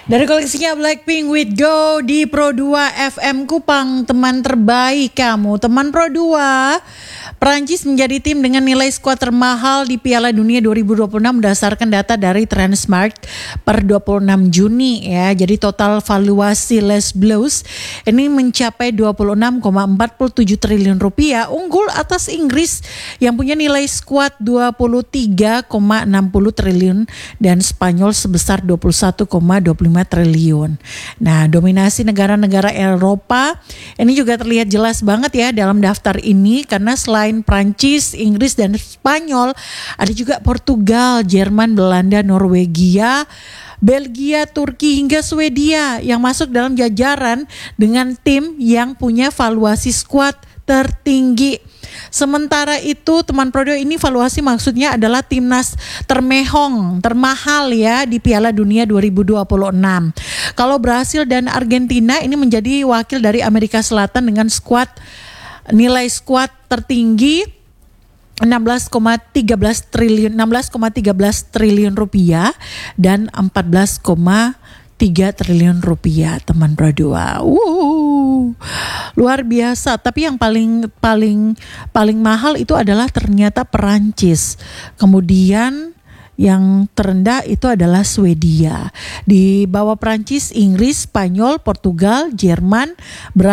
Dari koleksinya Blackpink with Go di Pro 2 FM Kupang, teman terbaik kamu. Teman Pro 2, Perancis menjadi tim dengan nilai skuad termahal di Piala Dunia 2026 berdasarkan data dari Transmart per 26 Juni ya. Jadi total valuasi Les Bleus ini mencapai 26,47 triliun rupiah, unggul atas Inggris yang punya nilai skuad 23,60 triliun dan Spanyol sebesar 21,25 triliun. Nah, dominasi negara-negara Eropa ini juga terlihat jelas banget ya dalam daftar ini, karena selain Prancis, Inggris dan Spanyol, ada juga Portugal, Jerman, Belanda, Norwegia, Belgia, Turki hingga Swedia yang masuk dalam jajaran dengan tim yang punya valuasi skuad tertinggi. Sementara itu teman Prodo, ini valuasi maksudnya adalah timnas termahal ya di Piala Dunia 2026. Kalau Brasil dan Argentina ini menjadi wakil dari Amerika Selatan dengan nilai skuad tertinggi 16,13 triliun rupiah dan 14,3 triliun rupiah, teman Pro 2. Luar biasa. Tapi yang paling mahal itu adalah ternyata Perancis. Kemudian yang terendah itu adalah Swedia. Di bawah Perancis, Inggris, Spanyol, Portugal, Jerman,